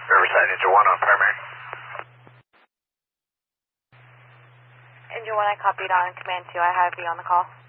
Riverside, Engine 1 on primary. Engine 1, I copied on command 2. I have you on the call.